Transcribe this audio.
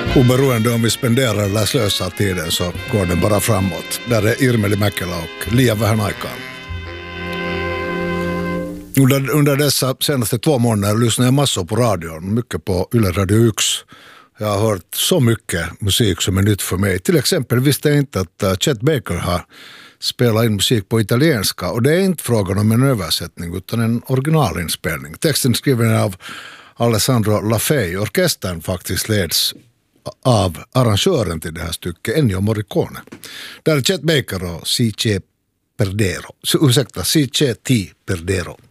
Oberoende om vi spenderar eller slösar tiden så går den bara framåt. Där är Irmeli Mäkelä och Lia Vähänaikaan. Under dessa senaste 2 månader lyssnar jag massor på radion, mycket på Yle Radio Yx. Jag har hört så mycket musik som är nytt för mig. Till exempel visste jag inte att Chet Baker har spelat in musik på italienska. Och det är inte frågan om en översättning utan en originalinspelning. Texten skriven av Alessandro Lafay. Orkestern faktiskt leds av arrangören till det här stycket, Ennio Morricone. Där är Chet Baker och C.C. Ti Perdero.